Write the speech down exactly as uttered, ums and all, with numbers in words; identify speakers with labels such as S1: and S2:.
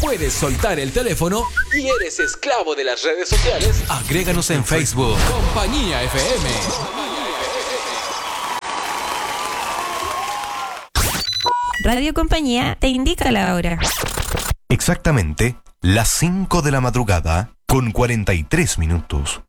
S1: puedes soltar el teléfono y eres esclavo de las redes sociales, agréganos en Facebook. Compañía F M.
S2: Radio Compañía te indica la hora.
S3: Exactamente las cinco de la madrugada con cuarenta y tres minutos.